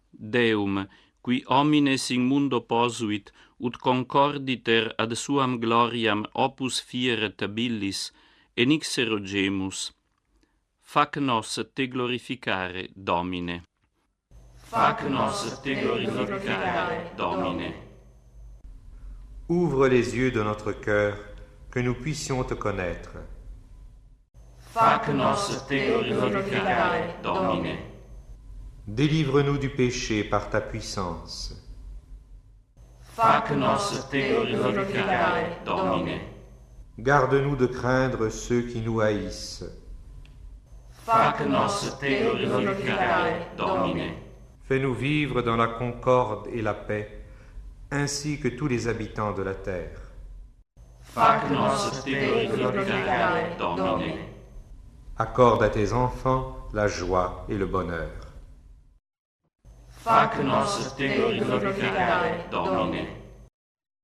Deum, qui homines in mundo posuit, ut concorditer ad suam gloriam opus fiere tabilis, enixero gemus. Fac nos te glorificare, Domine. Fac nos te glorificare, Domine. Ouvre les yeux de notre cœur, que nous puissions te connaître. Fac nos te glorificare, Domine. Délivre-nous du péché par ta puissance. Fac nos te glorificare, Domine. Garde-nous de craindre ceux qui nous haïssent. Fac nos te glorificare, Domine. Fais-nous vivre dans la concorde et la paix, ainsi que tous les habitants de la terre. Fac nos te glorificare, Domine. Accorde à tes enfants la joie et le bonheur. Fac nos te glorificare, Domine.